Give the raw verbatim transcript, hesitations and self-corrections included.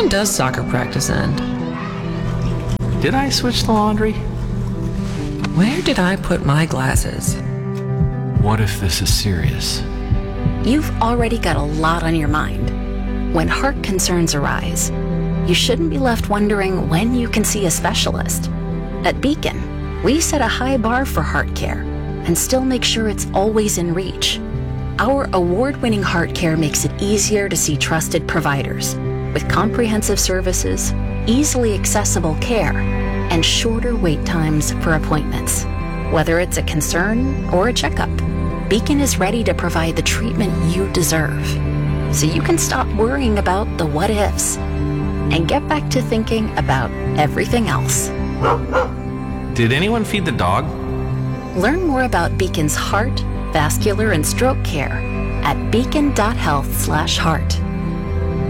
time does soccer practice end? Did I switch the laundry? Where did I put my glasses? What if this is serious? You've already got a lot on your mind. When heart concerns arise, you shouldn't be left wondering when you can see a specialist. At Beacon, we set a high bar for heart care and still make sure it's always in reach. Our award-winning heart care makes it easier to see trusted providers with comprehensive services, easily accessible care, and shorter wait times for appointments. Whether it's a concern or a checkup, Beacon is ready to provide the treatment you deserve, so you can stop worrying about the what-ifs and get back to thinking about everything else. Did anyone feed the dog? Learn more about Beacon's heart, vascular, and stroke care at beacon dot health slash heart.